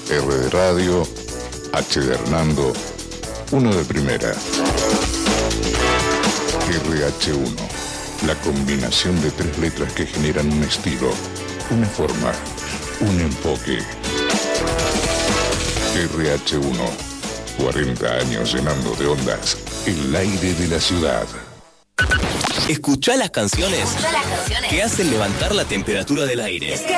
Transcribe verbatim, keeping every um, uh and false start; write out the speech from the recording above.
R de radio, H de Hernando, uno de primera. R H uno, la combinación de tres letras que generan un estilo, una forma, un enfoque. R H uno, cuarenta años llenando de ondas el aire de la ciudad. Escuchá las canciones, Escuchá las canciones que hacen levantar la temperatura del aire. Es que